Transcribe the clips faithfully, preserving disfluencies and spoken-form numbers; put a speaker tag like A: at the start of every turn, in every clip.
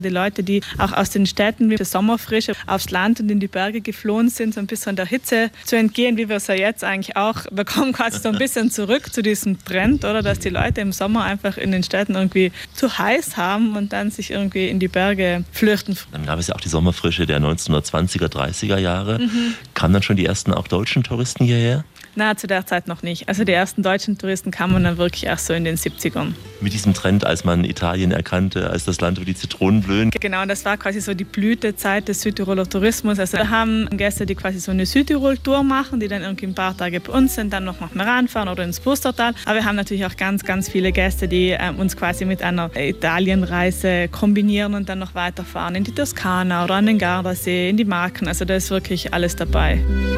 A: Die Leute, die auch aus den Städten wie für Sommerfrische aufs Land und in die Berge geflohen sind, so ein bisschen der Hitze zu entgehen, wie wir es ja jetzt eigentlich auch, wir kommen quasi so ein bisschen zurück zu diesem Trend, oder, dass die Leute im Sommer einfach in den Städten irgendwie zu heiß haben und dann sich irgendwie in die Berge flüchten.
B: Dann gab es ja auch die Sommerfrische der neunzehnhundertzwanziger, dreißiger Jahre. Mhm. Kamen dann schon die ersten auch deutschen Touristen hierher?
A: Na, zu der Zeit noch nicht. Also die ersten deutschen Touristen kamen dann wirklich erst so in den siebzigern.
B: Mit diesem Trend, als man Italien erkannte, als das Land, wo die Zitronen blühen.
A: Genau, das war quasi so die Blütezeit des Südtiroler Tourismus. Also wir haben Gäste, die quasi so eine Südtirol-Tour machen, die dann irgendwie ein paar Tage bei uns sind, dann noch nach Meran fahren oder ins Pustertal. Aber wir haben natürlich auch ganz, ganz viele Gäste, die äh, uns quasi mit einer Italienreise kombinieren und dann noch weiterfahren in die Toskana oder an den Gardasee, in die Marken. Also da ist wirklich alles dabei.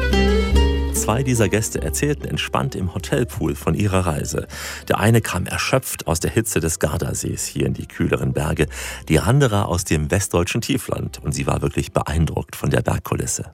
B: Zwei dieser Gäste erzählten entspannt im Hotelpool von ihrer Reise. Der eine kam erschöpft aus der Hitze des Gardasees hier in die kühleren Berge, die andere aus dem westdeutschen Tiefland. Und sie war wirklich beeindruckt von der Bergkulisse.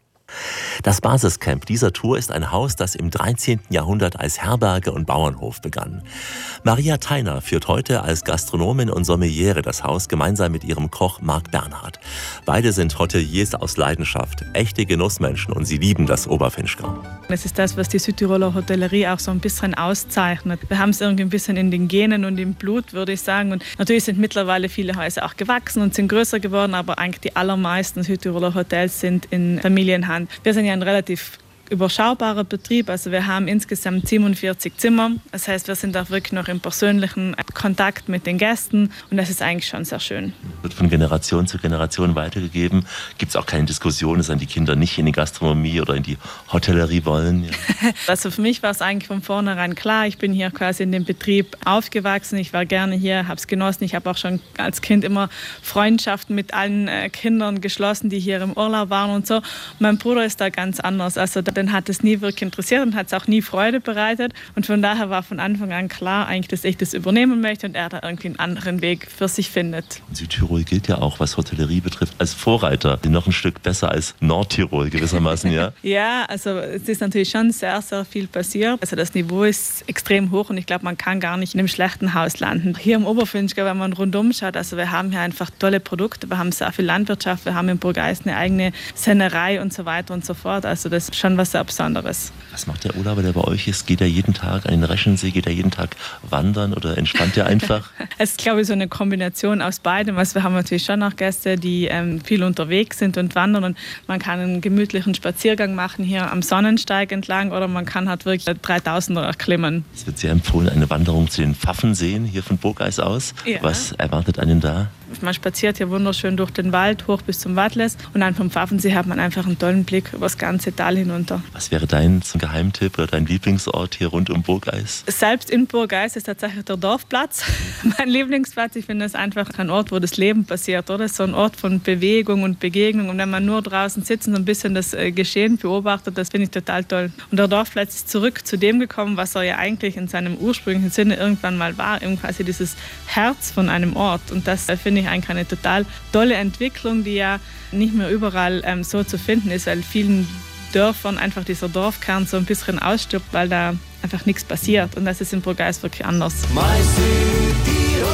B: Das Basiscamp dieser Tour ist ein Haus, das im dreizehnten Jahrhundert als Herberge und Bauernhof begann. Maria Theiner führt heute als Gastronomin und Sommeliere das Haus gemeinsam mit ihrem Koch Marc Bernhard. Beide sind Hoteliers aus Leidenschaft, echte Genussmenschen und sie lieben das Oberfinchgau.
A: Das ist das, was die Südtiroler Hotellerie auch so ein bisschen auszeichnet. Wir haben es irgendwie ein bisschen in den Genen und im Blut, würde ich sagen. Und natürlich sind mittlerweile viele Häuser auch gewachsen und sind größer geworden, aber eigentlich die allermeisten Südtiroler Hotels sind in Familienhand. Wir sind ja ein relativ überschaubarer Betrieb, also wir haben insgesamt siebenundvierzig Zimmer. Das heißt, wir sind auch wirklich noch im persönlichen Kontakt mit den Gästen und das ist eigentlich schon sehr schön.
B: Wird von Generation zu Generation weitergegeben. Gibt es auch keine Diskussion, dass dann die Kinder nicht in die Gastronomie oder in die Hotellerie wollen? Ja.
A: Also für mich war es eigentlich von vornherein klar. Ich bin hier quasi in dem Betrieb aufgewachsen. Ich war gerne hier, habe es genossen. Ich habe auch schon als Kind immer Freundschaften mit allen Kindern geschlossen, die hier im Urlaub waren und so. Mein Bruder ist da ganz anders. Also den hat es nie wirklich interessiert und hat es auch nie Freude bereitet. Und von daher war von Anfang an klar, eigentlich, dass ich das übernehmen möchte und er da irgendwie einen anderen Weg für sich findet.
B: Südtirol gilt ja auch, was Hotellerie betrifft, als Vorreiter. Noch ein Stück besser als Nordtirol gewissermaßen, ja?
A: Ja, also es ist natürlich schon sehr, sehr viel passiert. Also das Niveau ist extrem hoch und ich glaube, man kann gar nicht in einem schlechten Haus landen. Hier im Oberfinchgau, wenn man rundum schaut, also wir haben hier einfach tolle Produkte. Wir haben sehr viel Landwirtschaft, wir haben in Burgeis eine eigene Sennerei und so weiter und so fort. Also das ist schon was sehr Besonderes.
B: Was macht der Urlauber, der bei euch ist? Geht er jeden Tag an den Reschensee? Geht er jeden Tag wandern oder entspannt er einfach?
A: Es ist, glaube ich, so eine Kombination aus beidem. Also wir haben natürlich schon auch Gäste, die ähm, viel unterwegs sind und wandern und man kann einen gemütlichen Spaziergang machen hier am Sonnensteig entlang oder man kann halt wirklich dreitausender erklimmen.
B: Es wird sehr empfohlen, eine Wanderung zu den Pfaffenseen hier von Burgeis aus. Ja. Was erwartet einen da?
A: Man spaziert hier wunderschön durch den Wald, hoch bis zum Wattles und dann vom Pfaffensee hat man einfach einen tollen Blick über das ganze Tal hinunter.
B: Was wäre dein Geheimtipp oder dein Lieblingsort hier rund um Burgeis?
A: Selbst in Burgeis ist tatsächlich der Dorfplatz mein Lieblingsplatz. Ich finde es einfach ein Ort, wo das Leben passiert, oder? Es ist so ein Ort von Bewegung und Begegnung und wenn man nur draußen sitzt und ein bisschen das Geschehen beobachtet, das finde ich total toll. Und der Dorfplatz ist zurück zu dem gekommen, was er ja eigentlich in seinem ursprünglichen Sinne irgendwann mal war, eben quasi dieses Herz von einem Ort und das finde ich eigentlich eine total tolle Entwicklung, die ja nicht mehr überall ähm, so zu finden ist, weil vielen Dörfern einfach dieser Dorfkern so ein bisschen ausstirbt, weil da einfach nichts passiert. Und das ist in Burgeis wirklich anders.
C: Mein Südtiroler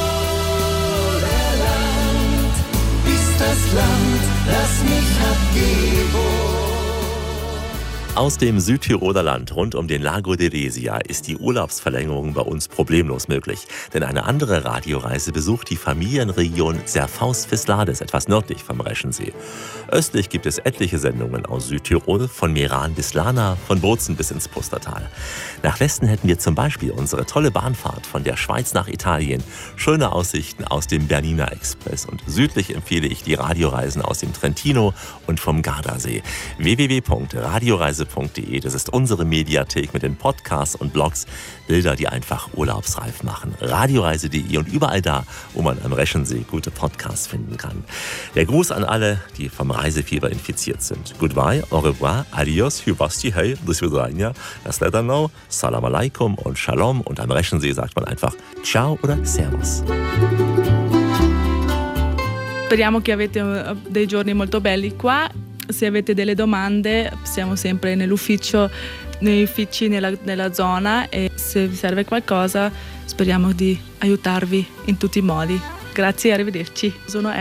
C: Land ist das Land, das mich hat geboren.
B: Aus dem Südtiroler Land rund um den Lago di Resia ist die Urlaubsverlängerung bei uns problemlos möglich. Denn eine andere Radioreise besucht die Familienregion Serfaus-Fislades, etwas nördlich vom Reschensee. Östlich gibt es etliche Sendungen aus Südtirol, von Meran bis Lana, von Bozen bis ins Pustertal. Nach Westen hätten wir zum Beispiel unsere tolle Bahnfahrt von der Schweiz nach Italien, schöne Aussichten aus dem Bernina Express und südlich empfehle ich die Radioreisen aus dem Trentino und vom Gardasee. w w w punkt radioreise punkt de, das ist unsere Mediathek mit den Podcasts und Blogs, Bilder, die einfach urlaubsreif machen. radioreise punkt de und überall da, wo man am Reschensee gute Podcasts finden kann. Der Gruß an alle, die vom Reisefieber infiziert sind. Goodbye, au revoir, adios, hubasti, hey, do svidania, nasledano, salam alaikum und shalom und am Reschensee sagt man einfach ciao oder servus.
D: Speriamo che avete dei giorni molto belli qua. Se avete delle domande siamo sempre nell'ufficio, negli uffici nella, nella zona e se vi serve qualcosa speriamo di aiutarvi in tutti i modi. Grazie, arrivederci. Sono